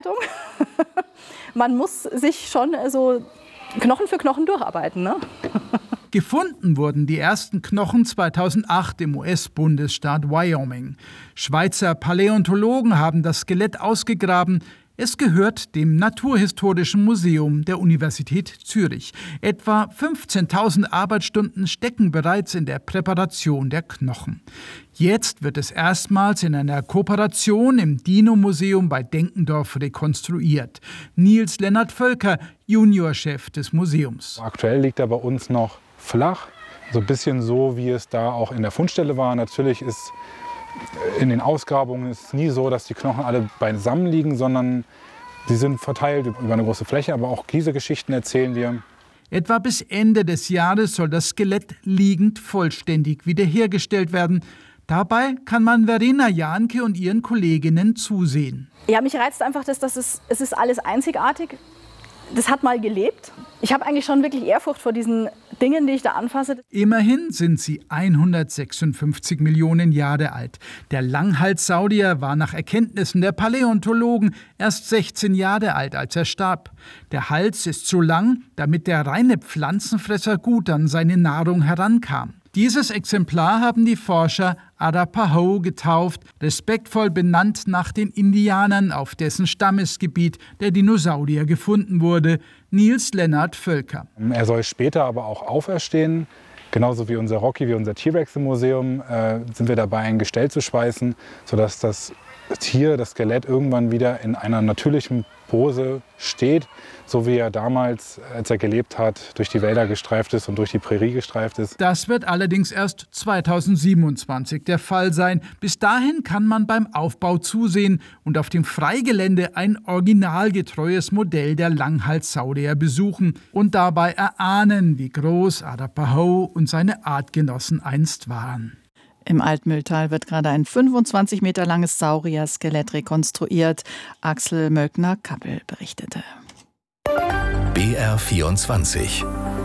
Man muss sich schon so Knochen für Knochen durcharbeiten, ne? Gefunden wurden die ersten Knochen 2008 im US-Bundesstaat Wyoming. Schweizer Paläontologen haben das Skelett ausgegraben. Es gehört dem Naturhistorischen Museum der Universität Zürich. Etwa 15.000 Arbeitsstunden stecken bereits in der Präparation der Knochen. Jetzt wird es erstmals in einer Kooperation im Dino-Museum bei Denkendorf rekonstruiert. Nils Lennart Völker, Juniorchef des Museums. Aktuell liegt er bei uns noch flach, so ein bisschen so, wie es da auch in der Fundstelle war. Natürlich ist in den Ausgrabungen ist nie so, dass die Knochen alle beisammen liegen, sondern sie sind verteilt über eine große Fläche. Aber auch diese Geschichten erzählen wir. Etwa bis Ende des Jahres soll das Skelett liegend vollständig wiederhergestellt werden. Dabei kann man Verena Jahnke und ihren Kolleginnen zusehen. Ja, mich reizt einfach, es ist alles einzigartig. Das hat mal gelebt. Ich habe eigentlich schon wirklich Ehrfurcht vor diesen Dingen, die ich da anfasse. Immerhin sind sie 156 Millionen Jahre alt. Der Langhalssaurier war nach Erkenntnissen der Paläontologen erst 16 Jahre alt, als er starb. Der Hals ist so lang, damit der reine Pflanzenfresser gut an seine Nahrung herankam. Dieses Exemplar haben die Forscher Arapaho getauft, respektvoll benannt nach den Indianern, auf dessen Stammesgebiet der Dinosaurier gefunden wurde. Nils Lennart Völker. Er soll später aber auch auferstehen. Genauso wie unser Rocky, wie unser T-Rex im Museum, sind wir dabei, ein Gestell zu schweißen, sodass das Tier, das Skelett, irgendwann wieder in einer natürlichen Pose steht, so wie er damals, als er gelebt hat, durch die Wälder gestreift ist und durch die Prärie gestreift ist. Das wird allerdings erst 2027 der Fall sein. Bis dahin kann man beim Aufbau zusehen und auf dem Freigelände ein originalgetreues Modell der Langhalssaurier besuchen und dabei erahnen, wie groß Arapaho und seine Artgenossen einst waren. Im Altmühltal wird gerade ein 25 Meter langes Saurier-Skelett rekonstruiert. Axel Mölkner-Kappel berichtete. BR24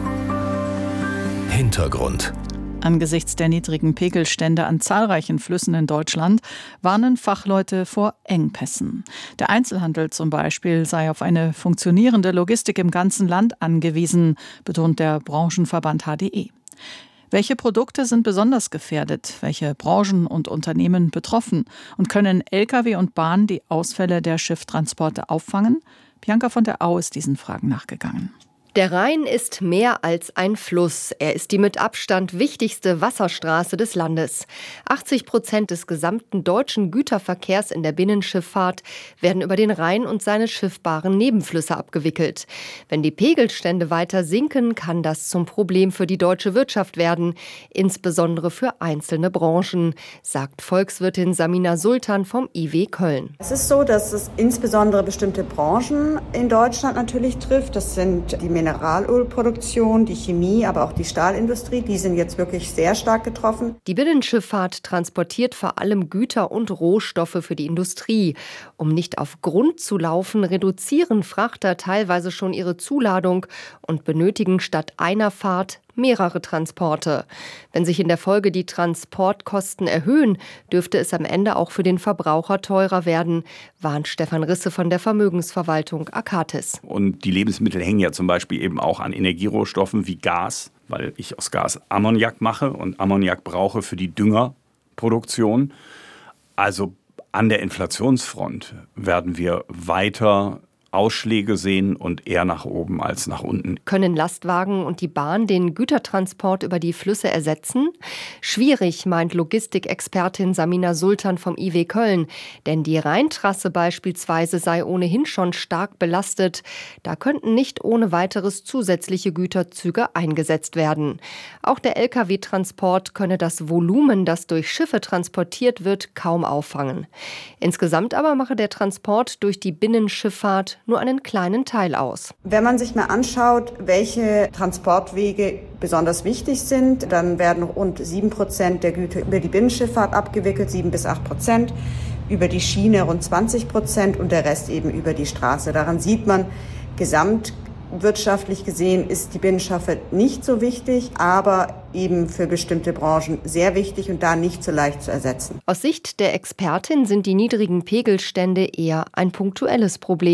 Hintergrund. Angesichts der niedrigen Pegelstände an zahlreichen Flüssen in Deutschland warnen Fachleute vor Engpässen. Der Einzelhandel zum Beispiel sei auf eine funktionierende Logistik im ganzen Land angewiesen, betont der Branchenverband HDE. Welche Produkte sind besonders gefährdet? Welche Branchen und Unternehmen betroffen? Und können Lkw und Bahn die Ausfälle der Schifftransporte auffangen? Bianca von der Au ist diesen Fragen nachgegangen. Der Rhein ist mehr als ein Fluss. Er ist die mit Abstand wichtigste Wasserstraße des Landes. 80% des gesamten deutschen Güterverkehrs in der Binnenschifffahrt werden über den Rhein und seine schiffbaren Nebenflüsse abgewickelt. Wenn die Pegelstände weiter sinken, kann das zum Problem für die deutsche Wirtschaft werden, insbesondere für einzelne Branchen, sagt Volkswirtin Samina Sultan vom IW Köln. Es ist so, dass es insbesondere bestimmte Branchen in Deutschland natürlich trifft. Das sind die Mineralölproduktion, die Chemie, aber auch die Stahlindustrie, die sind jetzt wirklich sehr stark getroffen. Die Binnenschifffahrt transportiert vor allem Güter und Rohstoffe für die Industrie. Um nicht auf Grund zu laufen, reduzieren Frachter teilweise schon ihre Zuladung und benötigen statt einer Fahrt mehrere Transporte. Wenn sich in der Folge die Transportkosten erhöhen, dürfte es am Ende auch für den Verbraucher teurer werden, warnt Stefan Risse von der Vermögensverwaltung Akatis. Und die Lebensmittel hängen ja zum Beispiel eben auch an Energierohstoffen wie Gas, weil ich aus Gas Ammoniak mache und Ammoniak brauche für die Düngerproduktion. Also an der Inflationsfront werden wir weiter Ausschläge sehen und eher nach oben als nach unten. Können Lastwagen und die Bahn den Gütertransport über die Flüsse ersetzen? Schwierig, meint Logistikexpertin Samina Sultan vom IW Köln. Denn die Rheintrasse beispielsweise sei ohnehin schon stark belastet. Da könnten nicht ohne weiteres zusätzliche Güterzüge eingesetzt werden. Auch der Lkw-Transport könne das Volumen, das durch Schiffe transportiert wird, kaum auffangen. Insgesamt aber mache der Transport durch die Binnenschifffahrt nur einen kleinen Teil aus. Wenn man sich mal anschaut, welche Transportwege besonders wichtig sind, dann werden rund 7% der Güter über die Binnenschifffahrt abgewickelt, 7-8%, über die Schiene rund 20% und der Rest eben über die Straße. Daran sieht man, gesamtwirtschaftlich gesehen ist die Binnenschifffahrt nicht so wichtig, aber eben für bestimmte Branchen sehr wichtig und da nicht so leicht zu ersetzen. Aus Sicht der Expertin sind die niedrigen Pegelstände eher ein punktuelles Problem.